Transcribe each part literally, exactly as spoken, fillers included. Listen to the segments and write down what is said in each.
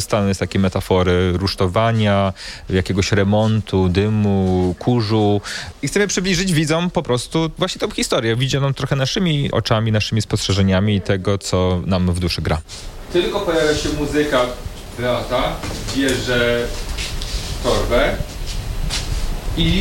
wykorzystane z takiej metafory rusztowania, jakiegoś remontu, dymu, kurzu. I chcemy przybliżyć widzom po prostu właśnie tą historię, widzianą trochę naszymi oczami, naszymi spostrzeżeniami i tego, co nam w duszy gra. Tylko pojawia się muzyka, Beata bierze torbę i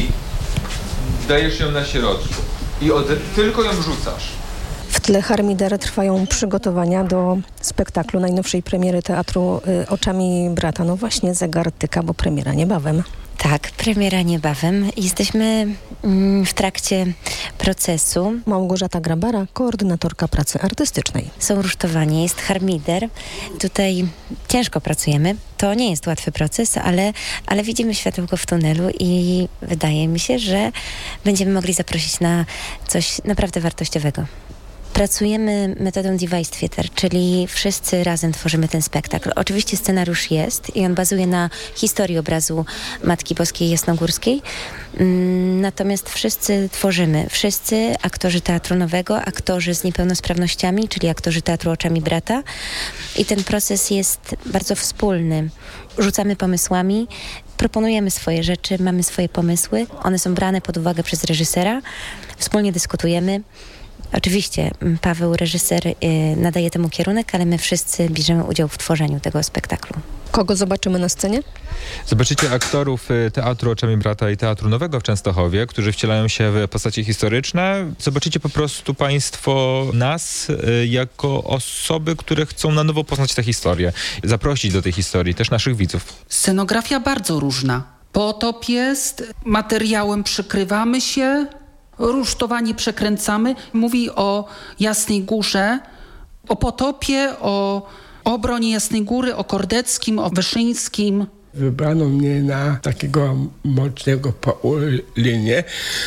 dajesz ją na środku. I od, tylko ją rzucasz. W tle Harmider trwają przygotowania do spektaklu najnowszej premiery teatru y, Oczami brata. No właśnie, zegar tyka, bo premiera niebawem. Tak, premiera niebawem. Jesteśmy mm, w trakcie procesu. Małgorzata Grabara, koordynatorka pracy artystycznej. Są rusztowanie, jest harmider. Tutaj ciężko pracujemy. To nie jest łatwy proces, ale, ale widzimy światełko w tunelu i wydaje mi się, że będziemy mogli zaprosić na coś naprawdę wartościowego. Pracujemy metodą Device Theatre, czyli wszyscy razem tworzymy ten spektakl. Oczywiście scenariusz jest i on bazuje na historii obrazu Matki Boskiej Jasnogórskiej. Natomiast wszyscy tworzymy. Wszyscy aktorzy Teatru Nowego, aktorzy z niepełnosprawnościami, czyli aktorzy Teatru Oczami brata. I ten proces jest bardzo wspólny. Rzucamy pomysłami, proponujemy swoje rzeczy, mamy swoje pomysły. One są brane pod uwagę przez reżysera. Wspólnie dyskutujemy. Oczywiście Paweł, reżyser, nadaje temu kierunek, ale my wszyscy bierzemy udział w tworzeniu tego spektaklu. Kogo zobaczymy na scenie? Zobaczycie aktorów Teatru Oczami brata i Teatru Nowego w Częstochowie, którzy wcielają się w postacie historyczne. Zobaczycie po prostu państwo nas jako osoby, które chcą na nowo poznać tę historię. Zaprosić do tej historii też naszych widzów. Scenografia bardzo różna. Potop jest, materiałem przykrywamy się, rusztowanie przekręcamy. Mówi o Jasnej Górze, o potopie, o obronie Jasnej Góry, o Kordeckim, o Wyszyńskim. Wybrano mnie na takiego mocnego Paulinie.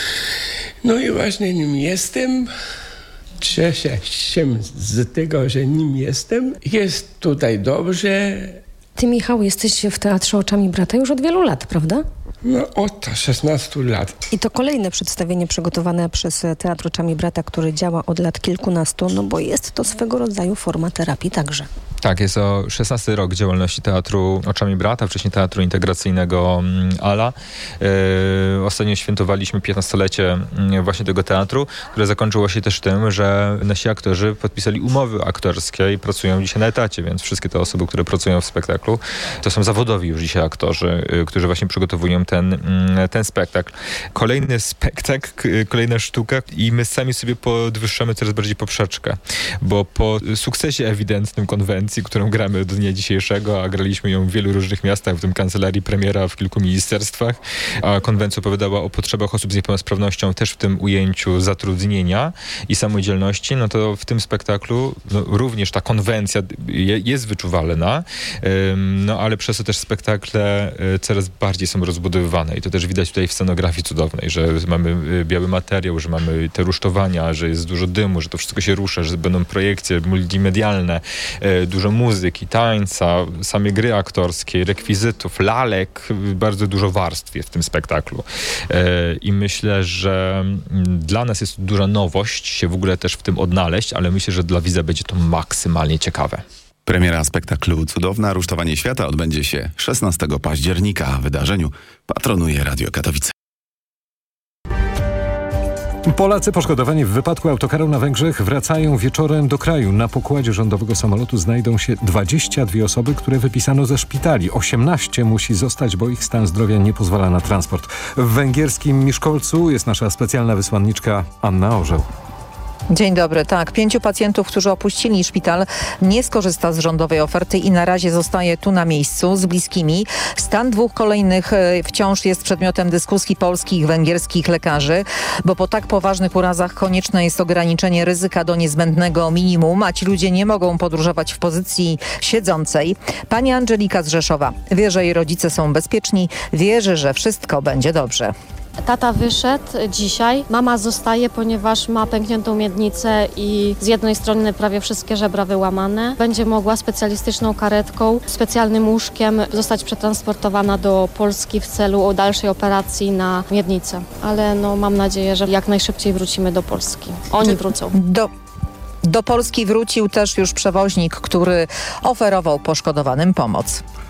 No i właśnie nim jestem. Cieszę się z tego, że nim jestem. Jest tutaj dobrze. Ty, Michał, jesteś w Teatrze Oczami brata już od wielu lat, prawda? No od szesnastu lat. I to kolejne przedstawienie przygotowane przez Teatr Oczami brata, który działa od lat kilkunastu, no bo jest to swego rodzaju forma terapii także. Tak, jest to szesnasty rok działalności Teatru Oczami brata, wcześniej Teatru Integracyjnego Ala. Yy, ostatnio świętowaliśmy piętnastolecie właśnie tego teatru, które zakończyło się też tym, że nasi aktorzy podpisali umowy aktorskie i pracują dzisiaj na etacie, więc wszystkie te osoby, które pracują w spektaklu, to są zawodowi już dzisiaj aktorzy, yy, którzy właśnie przygotowują ten, yy, ten spektakl. Kolejny spektakl, yy, kolejna sztuka i my sami sobie podwyższamy coraz bardziej poprzeczkę, bo po sukcesie ewidentnym konwencji, którą gramy do dnia dzisiejszego, a graliśmy ją w wielu różnych miastach, w tym kancelarii premiera w kilku ministerstwach, a konwencja opowiadała o potrzebach osób z niepełnosprawnością też w tym ujęciu zatrudnienia i samodzielności, no to w tym spektaklu no, również ta konwencja je, jest wyczuwalna, ym, no ale przez to też spektakle y, coraz bardziej są rozbudowywane i to też widać tutaj w scenografii cudownej, że mamy y, biały materiał, że mamy te rusztowania, że jest dużo dymu, że to wszystko się rusza, że będą projekcje multimedialne, y, dużo muzyki, tańca, same gry aktorskie, rekwizytów, lalek, bardzo dużo warstw jest w tym spektaklu. I myślę, że dla nas jest duża nowość się w ogóle też w tym odnaleźć, ale myślę, że dla widza będzie to maksymalnie ciekawe. Premiera spektaklu Cudowna Rusztowanie Świata odbędzie się szesnastego października. Wydarzeniu patronuje Radio Katowice. Polacy poszkodowani w wypadku autokaru na Węgrzech wracają wieczorem do kraju. Na pokładzie rządowego samolotu znajdą się dwadzieścia dwie osoby, które wypisano ze szpitali. osiemnaście musi zostać, bo ich stan zdrowia nie pozwala na transport. W węgierskim Miszkolcu jest nasza specjalna wysłanniczka Anna Orzeł. Dzień dobry. Tak, pięciu pacjentów, którzy opuścili szpital, nie skorzysta z rządowej oferty i na razie zostaje tu na miejscu z bliskimi. Stan dwóch kolejnych wciąż jest przedmiotem dyskusji polskich i węgierskich lekarzy, bo po tak poważnych urazach konieczne jest ograniczenie ryzyka do niezbędnego minimum, a ci ludzie nie mogą podróżować w pozycji siedzącej. Pani Angelika z Rzeszowa wie, że jej rodzice są bezpieczni, wierzy, że wszystko będzie dobrze. Tata wyszedł dzisiaj, mama zostaje, ponieważ ma pękniętą miednicę i z jednej strony prawie wszystkie żebra wyłamane. Będzie mogła specjalistyczną karetką, specjalnym łóżkiem zostać przetransportowana do Polski w celu dalszej operacji na miednicę. Ale no, mam nadzieję, że jak najszybciej wrócimy do Polski. Oni wrócą. Do... Do Polski wrócił też już przewoźnik, który oferował poszkodowanym pomoc.